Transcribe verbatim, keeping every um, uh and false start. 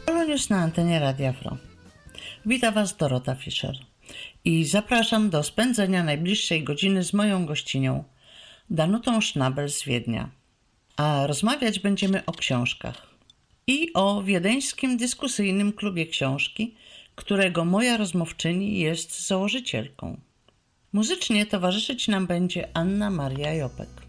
Polonius na antenie Radia Fro. Witam Was Dorota Fischer i zapraszam do spędzenia najbliższej godziny z moją gościnią, Danutą Schnabel z Wiednia. A rozmawiać będziemy o książkach i o wiedeńskim dyskusyjnym klubie książki, którego moja rozmówczyni jest założycielką. Muzycznie towarzyszyć nam będzie Anna Maria Jopek.